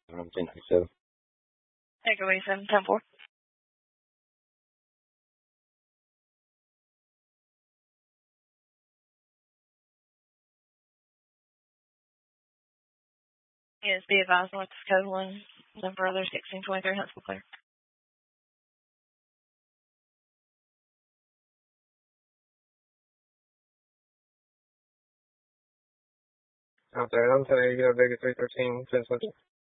I'm 1097. Echo 87, 10-4. Yes, be advised, North Dakota 1, then further 1623 Huntsville clear. Out there, I'm telling you, Vegas 313, 1020.